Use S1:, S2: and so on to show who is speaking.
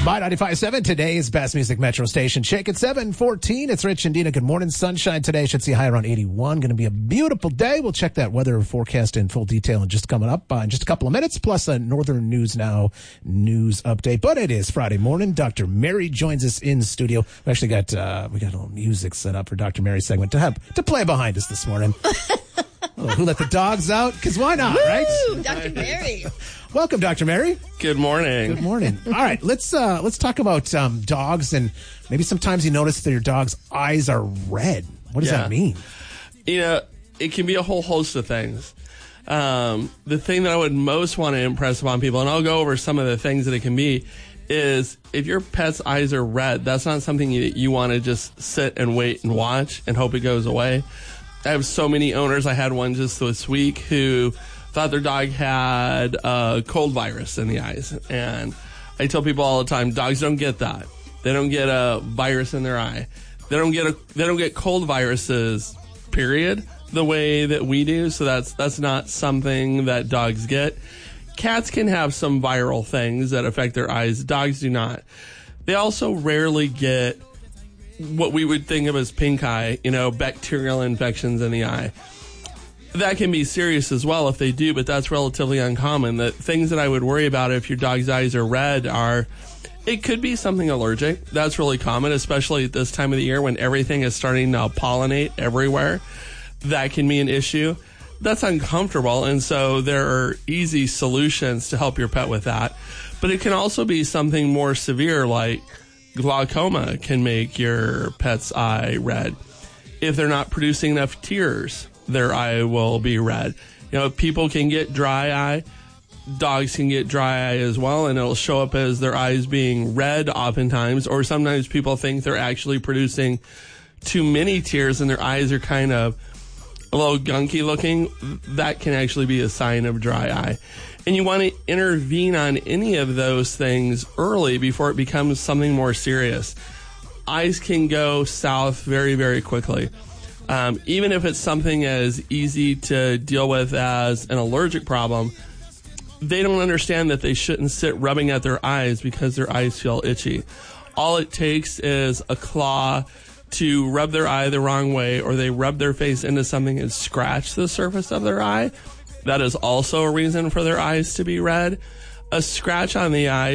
S1: My 95.7, today's best music metro station. Shake it 7:14. It's Rich and Dina. Good morning. Sunshine today. Should see high around 81. Going to be a beautiful day. We'll check that weather forecast in full detail and just coming up in just a couple of minutes, plus a Northern News Now news update. But it is Friday morning. Dr. Mary joins us in studio. We actually got we got a little music set up for Dr. Mary's segment to play behind us this morning. Who let the dogs out? Because why not,
S2: Woo!
S1: right?
S2: Dr. Mary.
S1: Welcome, Dr. Mary.
S3: Good morning.
S1: Good morning. All right, let's talk about dogs, and maybe sometimes you notice that your dog's eyes are red. What does that mean?
S3: You know, it can be a whole host of things. The thing that I would most want to impress upon people, and I'll go over some of the things that it can be, is if your pet's eyes are red, that's not something you want to just sit and wait and watch and hope it goes away. I have so many owners. I had one just this week who thought their dog had a cold virus in the eyes. And I tell people all the time, dogs don't get that. They don't get a virus in their eye. They don't get cold viruses, period, the way that we do. So that's not something that dogs get. Cats can have some viral things that affect their eyes. Dogs do not. They also rarely get what we would think of as pink eye, bacterial infections in the eye. That can be serious as well if they do, but that's relatively uncommon. The things that I would worry about if your dog's eyes are red are, it could be something allergic. That's really common, especially at this time of the year when everything is starting to pollinate everywhere. That can be an issue. That's uncomfortable, and so there are easy solutions to help your pet with that. But it can also be something more severe, like glaucoma can make your pet's eye red. If they're not producing enough tears, their eye will be red. People can get dry eye. Dogs can get dry eye as well, and it'll show up as their eyes being red oftentimes, or sometimes people think they're actually producing too many tears and their eyes are kind of a little gunky looking. That can actually be a sign of dry eye. And you want to intervene on any of those things early before it becomes something more serious. Eyes can go south very, very quickly. Even if it's something as easy to deal with as an allergic problem, they don't understand that they shouldn't sit rubbing at their eyes because their eyes feel itchy. All it takes is a claw to rub their eye the wrong way, or they rub their face into something and scratch the surface of their eye. That is also a reason for their eyes to be red. A scratch on the eye